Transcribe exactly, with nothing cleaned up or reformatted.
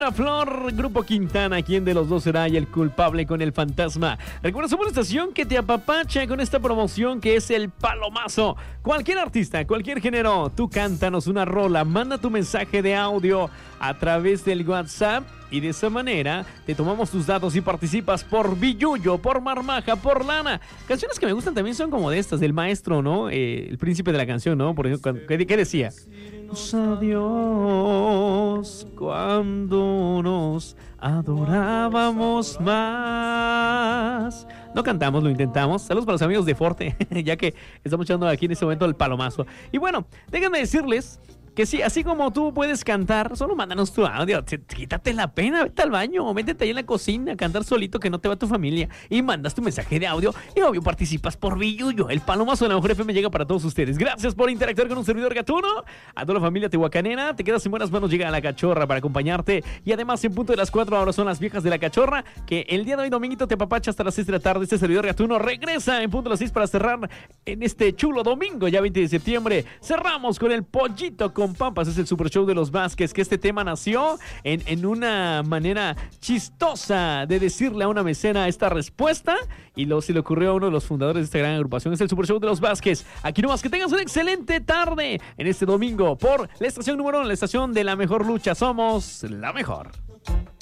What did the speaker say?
La Flor, Grupo Quintana, ¿quién de los dos será y el culpable con el fantasma? Recuerda, somos una estación que te apapacha con esta promoción que es el Palomazo. Cualquier artista, cualquier género, tú cántanos una rola, manda tu mensaje de audio a través del WhatsApp y de esa manera te tomamos tus datos y participas por Billuyo, por Marmaja, por Lana. Canciones que me gustan también son como de estas, del maestro, ¿no? Eh, el príncipe de la canción, ¿no? Por ejemplo, ¿qué, qué decía? Adiós, cuando nos adorábamos más. No cantamos, lo intentamos. Saludos para los amigos de Forte, ya que estamos echando aquí en este momento el Palomazo. Y bueno, déjenme decirles que sí, así como tú puedes cantar, solo mándanos tu audio. Quítate la pena, vete al baño o métete ahí en la cocina a cantar solito, que no te va tu familia. Y mandas tu mensaje de audio y obvio participas por Billuyo. El Palomazo de la Mejor F M llega para todos ustedes. Gracias por interactuar con un servidor gatuno. A toda la familia tehuacanera, te quedas en buenas manos. Llega a La Cachorra para acompañarte. Y además, en punto de las cuatro, ahora son las viejas de La Cachorra, que el día de hoy, dominguito, te apapacha hasta las seis de la tarde. Este servidor gatuno regresa en punto de las seis para cerrar en este chulo domingo, ya veinte de septiembre. Cerramos con el Pollito con Papas, es el Super Show de los Vázquez, que este tema nació en, en una manera chistosa de decirle a una mesera esta respuesta, y lo, se le ocurrió a uno de los fundadores de esta gran agrupación. Es el Super Show de los Vázquez. Aquí nomás, que tengas una excelente tarde en este domingo por la estación número uno, la estación de la mejor lucha. Somos la mejor.